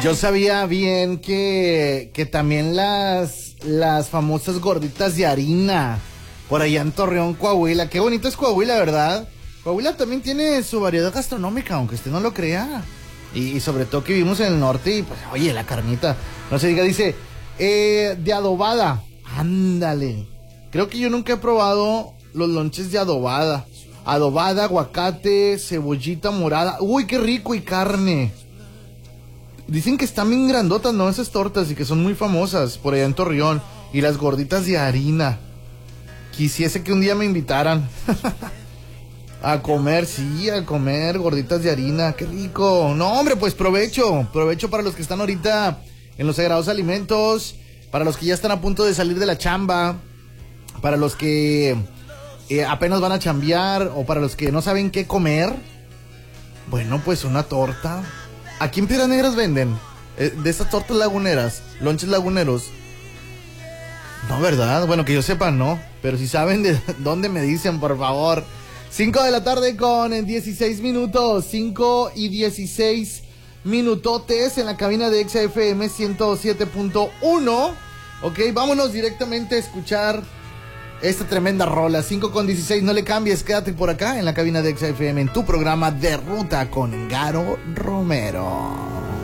Yo sabía bien que también las famosas gorditas de harina, por allá en Torreón, Coahuila. Qué bonito es Coahuila, ¿verdad? Coahuila también tiene su variedad gastronómica, aunque usted no lo crea. Y sobre todo que vivimos en el norte y pues, oye, la carnita, no se diga, dice, de adobada, ándale. Creo que yo nunca he probado los lonches de adobada. Adobada, aguacate, cebollita morada. Uy, qué rico, y carne. Dicen que están bien grandotas, ¿no? Esas tortas y que son muy famosas por allá en Torreón. Y las gorditas de harina. Quisiese que un día me invitaran a comer, sí, a comer gorditas de harina. ¡Qué rico! No, hombre, pues provecho. Provecho para los que están ahorita en los sagrados alimentos. Para los que ya están a punto de salir de la chamba. Para los que apenas van a chambear. O para los que no saben qué comer. Bueno, pues una torta. Aquí en Piedras Negras venden de esas tortas laguneras, lonches laguneros. No, ¿verdad? Bueno, que yo sepa, no. Pero si saben de dónde, me dicen, por favor. 5 de la tarde con 16 minutos. 5 y 16 minutotes en la cabina de XFM 107.1. Ok, vámonos directamente a escuchar esta tremenda rola. 5 con 16, no le cambies, quédate por acá en la cabina de XFM en tu programa De Ruta con Garo Romero.